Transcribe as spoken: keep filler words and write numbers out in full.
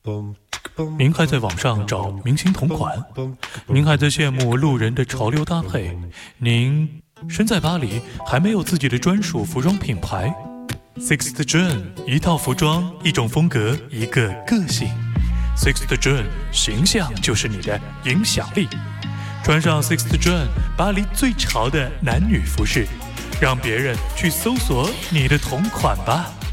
您还在网上找明星同款？您还在羡慕路人的潮流搭配？您身在巴黎，还没有自己的专属服装品牌？ Sixth John， 一套服装，一种风格，一个个性。 Sixth John， 形象就是你的影响力。穿上 Sixth John， 巴黎最潮的男女服饰，让别人去搜索你的同款吧。